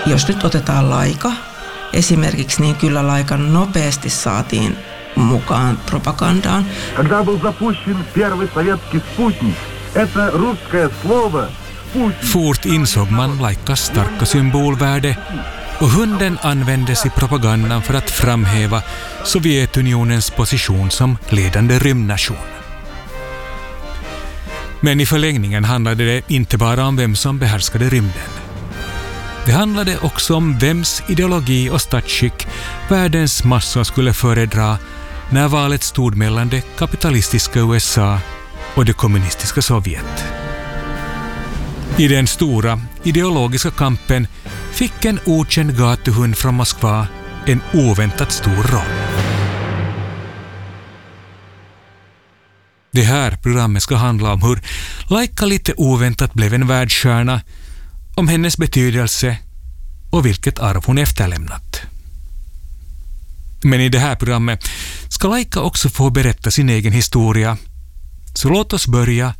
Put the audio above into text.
Jos nyt otetaan Laika esimerkiksi, niin kyllä Laika nopeasti saatiin mukaan propagandaan. Когда был запущен первый советский спутник, это русское слово «спутник». Fort insåg man Laikas starka symbolvärde och hunden användes i propagandan för att framhäva Sovjetunionens position som ledande rymdnation. Men i förlängningen handlade det inte bara om vem som behärskade rymden. Det handlade också om vems ideologi och statsskick världens massor skulle föredra när valet stod mellan det kapitalistiska USA och det kommunistiska Sovjet. I den stora ideologiska kampen fick en okänd gatuhund från Moskva en oväntat stor roll. Det här programmet ska handla om hur Laika lite oväntat blev en världsstjärna, om hennes betydelse och vilket arv hon efterlämnat. Men i det här programmet ska Laika också få berätta sin egen historia. Så låt oss börja